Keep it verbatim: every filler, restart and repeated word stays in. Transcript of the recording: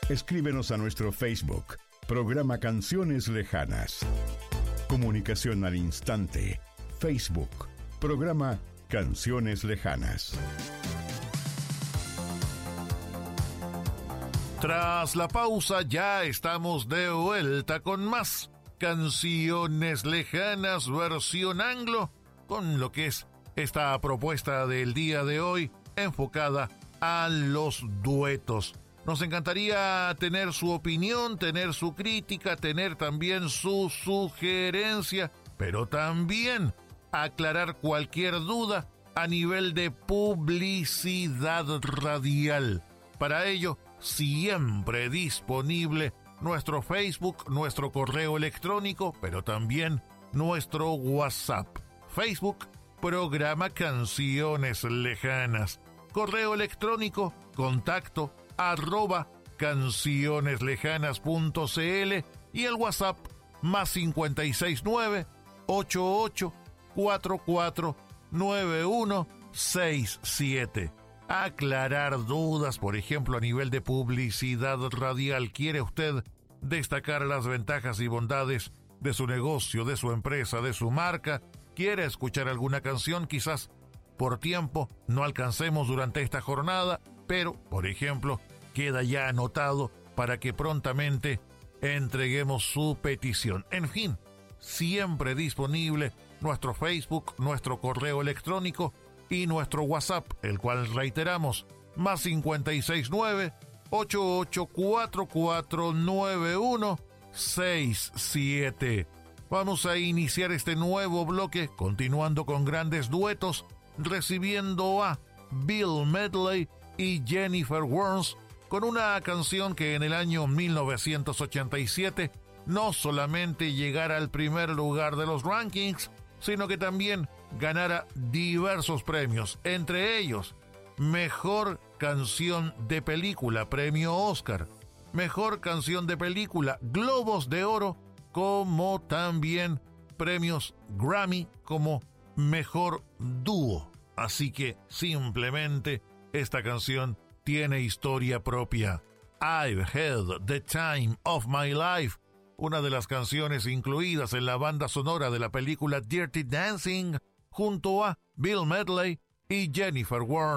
Escríbenos a nuestro Facebook, programa Canciones Lejanas. Comunicación al instante. Facebook, programa Canciones Lejanas. Tras la pausa ya estamos de vuelta con más Canciones Lejanas versión anglo, con lo que es esta propuesta del día de hoy enfocada a los duetos. Nos encantaría tener su opinión, tener su crítica, tener también su sugerencia, pero también aclarar cualquier duda a nivel de publicidad radial. Para ello, siempre disponible nuestro Facebook, nuestro correo electrónico, pero también nuestro WhatsApp. Facebook, programa Canciones Lejanas. Correo electrónico, contacto, arroba cancioneslejanas.cl y el WhatsApp más cincuenta y seis nueve, ochenta y ocho, cuarenta y cuatro, noventa y uno sesenta y siete. Aclarar dudas, por ejemplo, a nivel de publicidad radial. ¿Quiere usted destacar las ventajas y bondades de su negocio, de su empresa, de su marca? ¿Quiere escuchar alguna canción? Quizás por tiempo no alcancemos durante esta jornada, pero, por ejemplo, queda ya anotado para que prontamente entreguemos su petición. En fin, siempre disponible nuestro Facebook, nuestro correo electrónico y nuestro WhatsApp, el cual reiteramos, más cincuenta y seis nueve, ochenta y ocho, cuarenta y cuatro, noventa y uno sesenta y siete. Vamos a iniciar este nuevo bloque continuando con grandes duetos, recibiendo a Bill Medley y Jennifer Warnes con una canción que en el año mil novecientos ochenta y siete no solamente llegara al primer lugar de los rankings, sino que también ganara diversos premios, entre ellos Mejor Canción de Película, Premio Oscar, Mejor Canción de Película, Globos de Oro, como también premios Grammy como Mejor Dúo. Así que simplemente esta canción tiene historia propia. I've Had the Time of My Life, una de las canciones incluidas en la banda sonora de la película Dirty Dancing, junto a Bill Medley y Jennifer Warnes.